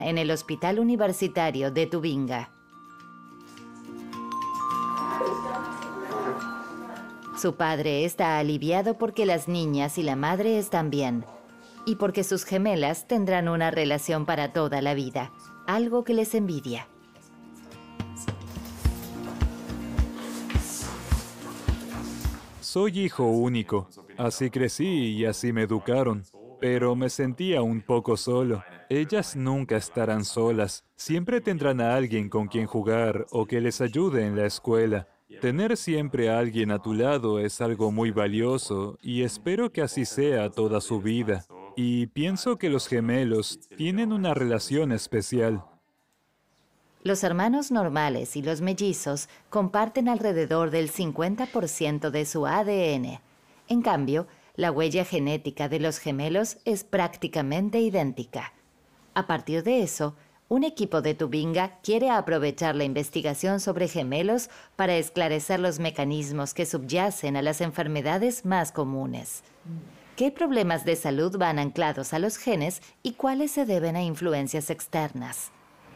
en el Hospital Universitario de Tubinga. Su padre está aliviado porque las niñas y la madre están bien, y porque sus gemelas tendrán una relación para toda la vida, algo que les envidia. Soy hijo único, así crecí y así me educaron, pero me sentía un poco solo. Ellas nunca estarán solas, siempre tendrán a alguien con quien jugar o que les ayude en la escuela. Tener siempre a alguien a tu lado es algo muy valioso y espero que así sea toda su vida. Y pienso que los gemelos tienen una relación especial. Los hermanos normales y los mellizos comparten alrededor del 50% de su ADN. En cambio, la huella genética de los gemelos es prácticamente idéntica. A partir de eso, un equipo de Tubinga quiere aprovechar la investigación sobre gemelos para esclarecer los mecanismos que subyacen a las enfermedades más comunes. ¿Qué problemas de salud van anclados a los genes y cuáles se deben a influencias externas?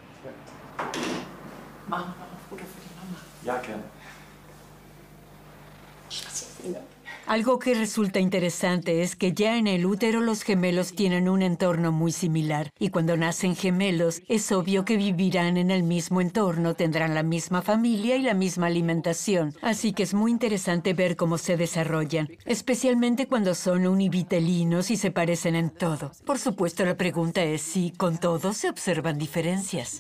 Algo que resulta interesante es que ya en el útero los gemelos tienen un entorno muy similar y cuando nacen gemelos es obvio que vivirán en el mismo entorno, tendrán la misma familia y la misma alimentación. Así que es muy interesante ver cómo se desarrollan, especialmente cuando son univitelinos y se parecen en todo. Por supuesto, la pregunta es si con todo se observan diferencias.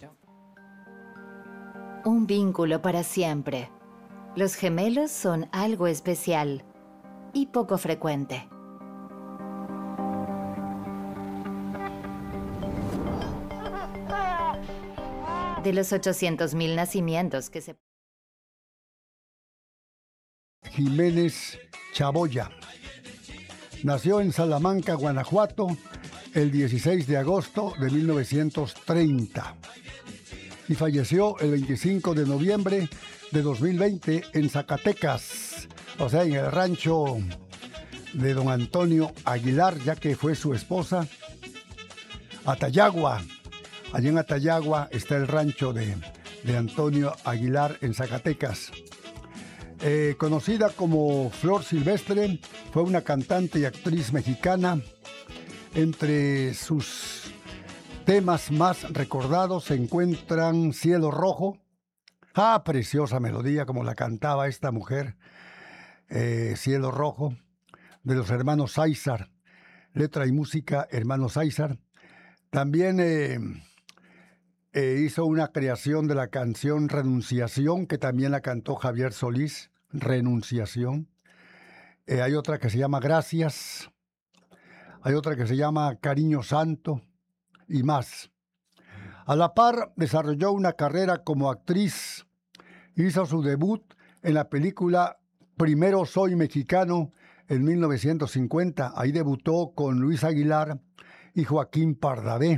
Un vínculo para siempre. Los gemelos son algo especial y poco frecuente. De los 800,000 nacimientos que se... Jiménez Chaboya. Nació en Salamanca, Guanajuato, el 16 de agosto de 1930 y falleció el 25 de noviembre de 2020 en Zacatecas, o sea, en el rancho de don Antonio Aguilar, ya que fue su esposa, Atayagua. Allí en Atayagua está el rancho de Antonio Aguilar en Zacatecas. Conocida como Flor Silvestre, fue una cantante y actriz mexicana. Entre sus temas más recordados se encuentran Cielo Rojo. Preciosa melodía como la cantaba esta mujer. Cielo Rojo, de los hermanos Sáizar. Letra y música, hermanos Sáizar. También hizo una creación de la canción Renunciación, que también la cantó Javier Solís. Renunciación. Hay otra que se llama Gracias. Hay otra que se llama Cariño Santo y más. A la par, desarrolló una carrera como actriz. Hizo su debut en la película Primero Soy Mexicano en 1950. Ahí debutó con Luis Aguilar y Joaquín Pardavé.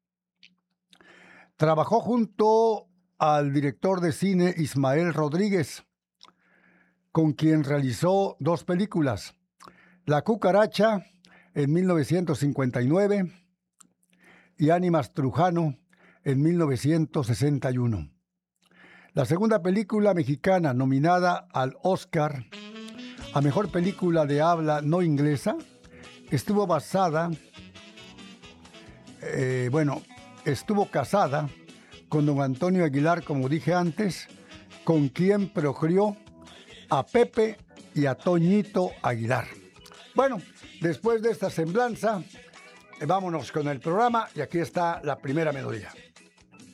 Trabajó junto al director de cine Ismael Rodríguez, con quien realizó 2 películas. La Cucaracha en 1959 y Ánimas Trujano en 1961. La segunda película mexicana nominada al Oscar a Mejor Película de Habla No Inglesa estuvo casada con don Antonio Aguilar, como dije antes, con quien procreó a Pepe y a Toñito Aguilar. Bueno, después de esta semblanza, vámonos con el programa y aquí está la primera melodía.